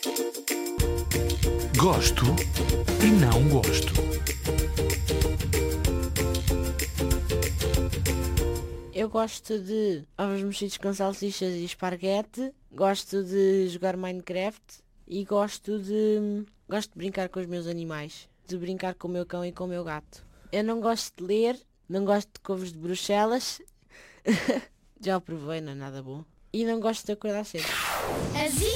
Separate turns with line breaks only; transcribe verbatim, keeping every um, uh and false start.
Gosto e não gosto.
Eu gosto de ovos mexidos com salsichas e esparguete, gosto de jogar Minecraft e gosto de gosto de brincar com os meus animais, de brincar com o meu cão e com o meu gato. Eu não gosto de ler, não gosto de couves de Bruxelas, já o provei, não é nada bom, e não gosto de acordar cedo.